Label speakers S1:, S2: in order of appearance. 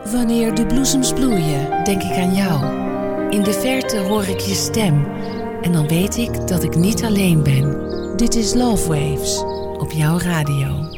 S1: Wanneer de bloesems bloeien, denk ik aan jou. In de verte hoor ik je stem. En dan weet ik dat ik niet alleen ben. Dit is Love Waves op jouw radio.